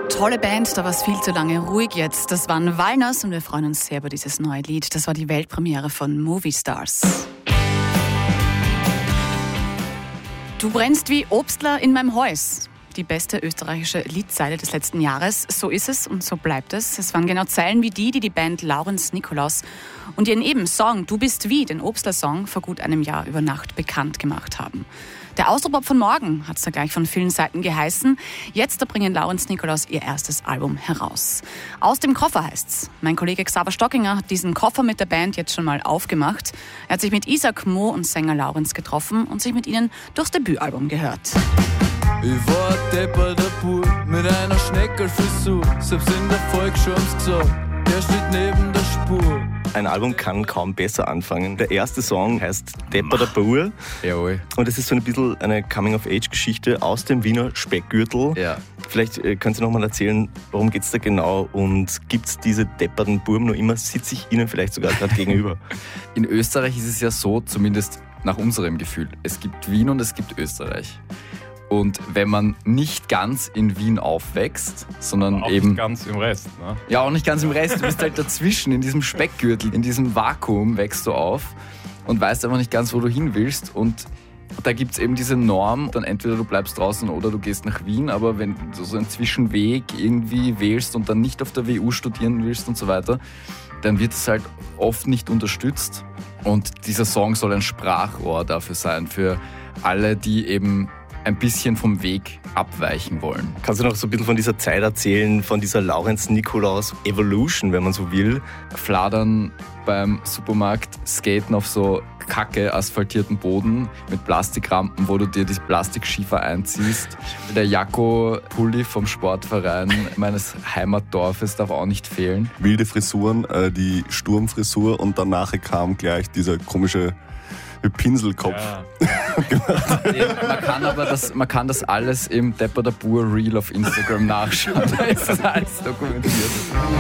Tolle Band, da war es viel zu lange ruhig jetzt. Das waren Walners und wir freuen uns sehr über dieses neue Lied. Das war die Weltpremiere von Movie Stars. Du brennst wie Obstler in meinem Häus. Die beste österreichische Liedzeile des letzten Jahres. So ist es und so bleibt es. Es waren genau Zeilen wie die die Band Laurenz Nikolaus und ihren eben Song Du bist wie, den Obstler-Song, vor gut einem Jahr über Nacht bekannt gemacht haben. Der Austropop von morgen hat es da gleich von vielen Seiten geheißen. Jetzt da bringen Laurenz Nikolaus ihr erstes Album heraus. Aus dem Koffer heißt's. Mein Kollege Xaver Stockinger hat diesen Koffer mit der Band jetzt schon mal aufgemacht. Er hat sich mit Isaac Mo und Sänger Laurenz getroffen und sich mit ihnen durchs Debütalbum gehört. Ich war ein depperter Bub mit einer Schneckerfrisur. Selbst in der Volksschule haben's gesagt, der steht neben der Spur. Ein Album kann kaum besser anfangen. Der erste Song heißt Depperter Bauer. Jawohl. Und es ist so ein bisschen eine Coming-of-Age-Geschichte aus dem Wiener Speckgürtel. Ja. Vielleicht können Sie noch mal erzählen, worum geht es da genau und gibt es diese depperten Burm noch immer? Sitze ich Ihnen vielleicht sogar gerade gegenüber? In Österreich ist es ja so, zumindest nach unserem Gefühl, es gibt Wien und es gibt Österreich. Und wenn man nicht ganz in Wien aufwächst, sondern auch eben... nicht ganz im Rest, ne? Ja, auch nicht ganz im Rest. Du bist halt dazwischen, in diesem Speckgürtel, in diesem Vakuum wächst du auf und weißt einfach nicht ganz, wo du hin willst. Und da gibt es eben diese Norm, dann entweder du bleibst draußen oder du gehst nach Wien. Aber wenn du so einen Zwischenweg irgendwie wählst und dann nicht auf der WU studieren willst und so weiter, dann wird es halt oft nicht unterstützt. Und dieser Song soll ein Sprachrohr dafür sein, für alle, die eben ein bisschen vom Weg abweichen wollen. Kannst du noch so ein bisschen von dieser Zeit erzählen, von dieser Laurenz Nikolaus Evolution, wenn man so will? Fladern beim Supermarkt, skaten auf so kacke asphaltierten Boden mit Plastikrampen, wo du dir die Plastikschiefer einziehst. Der Jakko-Pulli vom Sportverein meines Heimatdorfes darf auch nicht fehlen. Wilde Frisuren, die Sturmfrisur und danach kam gleich dieser komische Pinselkopf. Ja. Man kann das alles im Depper der Bur Reel auf Instagram nachschauen. Da ist das alles dokumentiert.